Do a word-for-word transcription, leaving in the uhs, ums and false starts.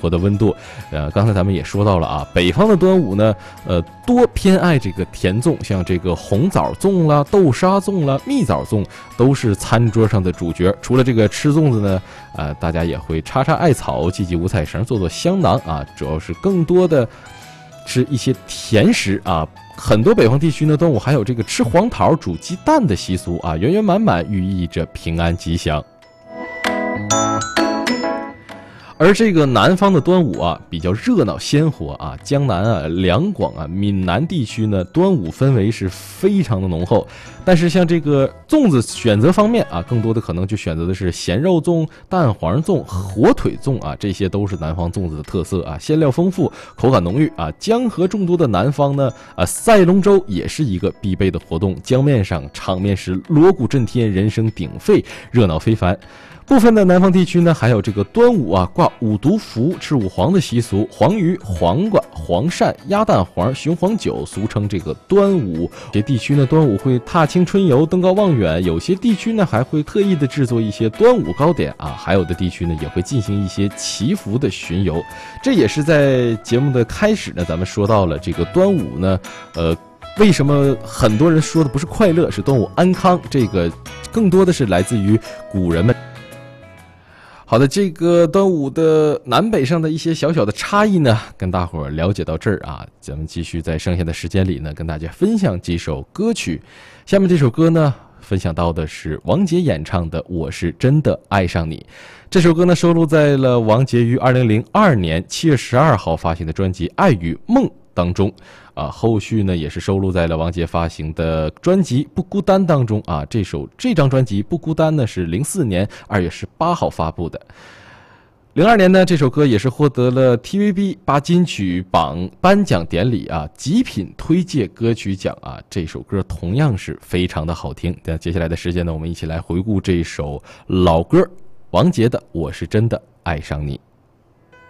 和的温度。呃，刚才咱们也说到了啊，北方的端午呢，呃，多偏爱这个甜粽，像这个红枣粽啦、豆沙粽啦、蜜枣粽，都是餐桌上的主角。除了这个吃粽子呢，呃，大家也会插插艾草、系系五彩绳，做做香囊啊，主要是更多的吃一些甜食啊。很多北方地区呢，端午还有这个吃黄桃、煮鸡蛋的习俗啊，圆圆满满，寓意着平安吉祥。而这个南方的端午啊，比较热闹鲜活啊，江南啊、两广啊、闽南地区呢，端午氛围是非常的浓厚。但是像这个粽子选择方面啊，更多的可能就选择的是咸肉粽、蛋黄粽、火腿粽啊，这些都是南方粽子的特色啊，馅料丰富，口感浓郁啊。江河众多的南方呢，啊，赛龙舟也是一个必备的活动，江面上场面是锣鼓震天，人声鼎沸，热闹非凡。部分的南方地区呢，还有这个端午啊挂五毒符、吃五黄的习俗，黄鱼、黄瓜、黄鳝、鸭蛋黄、雄黄酒，俗称这个端午。有些地区呢，端午会踏青春游、登高望远；有些地区呢，还会特意的制作一些端午糕点啊；还有的地区呢，也会进行一些祈福的巡游。这也是在节目的开始呢，咱们说到了这个端午呢，呃。为什么很多人说的不是快乐，是端午安康？这个更多的是来自于古人们。好的，这个端午的南北上的一些小小的差异呢，跟大伙儿了解到这儿啊，咱们继续在剩下的时间里呢，跟大家分享几首歌曲。下面这首歌呢，分享到的是王杰演唱的《我是真的爱上你》。这首歌呢，收录在了王杰于二零零二年七月十二号发行的专辑《爱与梦》当中。啊，后续呢也是收录在了王杰发行的专辑《不孤单》当中啊。这首这张专辑《不孤单》呢是零四年二月十八号发布的。零二年呢，这首歌也是获得了 T V B 八金曲榜颁奖典礼啊极品推介歌曲奖啊。这首歌同样是非常的好听。那接下来的时间呢，我们一起来回顾这首老歌，王杰的《我是真的爱上你》。